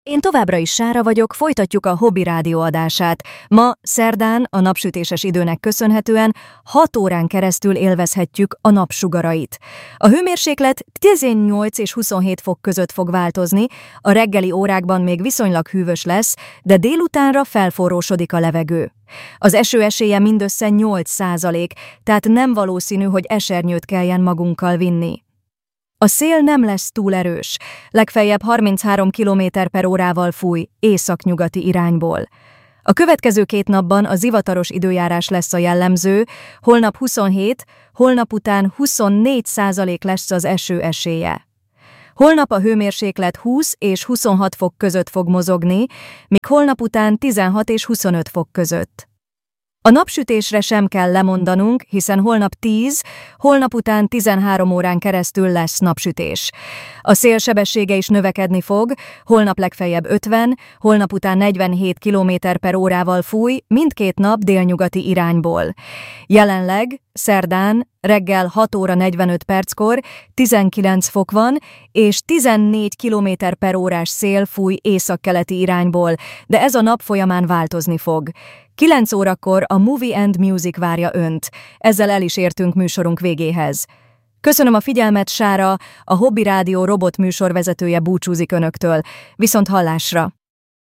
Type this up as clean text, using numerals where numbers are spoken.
Én továbbra is Sára vagyok, folytatjuk a Hobby Rádió adását. Ma, szerdán, a napsütéses időnek köszönhetően 6 órán keresztül élvezhetjük a napsugarait. A hőmérséklet 18 és 27 fok között fog változni, a reggeli órákban még viszonylag hűvös lesz, de délutánra felforrósodik a levegő. Az eső esélye mindössze 8%, tehát nem valószínű, hogy esernyőt kelljen magunkkal vinni. A szél nem lesz túl erős, legfeljebb 33 km/órával fúj északnyugati irányból. A következő 2 napban a zivataros időjárás lesz a jellemző, holnap 27, holnap után 24% lesz az eső esélye. Holnap a hőmérséklet 20 és 26 fok között fog mozogni, míg holnap után 16 és 25 fok között. A napsütésre sem kell lemondanunk, hiszen holnap 10, holnap után 13 órán keresztül lesz napsütés. A szél sebessége is növekedni fog, holnap legfeljebb 50, holnap után 47 km/órával fúj, mindkét nap délnyugati irányból. Jelenleg, szerdán, reggel 6 óra 45 perckor 19 fok van, és 14 km/órás szél fúj északkeleti irányból, de ez a nap folyamán változni fog. 9 órakor a Movie and Music várja önt. Ezzel el is értünk műsorunk végéhez. Köszönöm a figyelmet, Sára, a Hobby Rádió robot műsorvezetője búcsúzik önöktől. Viszont hallásra!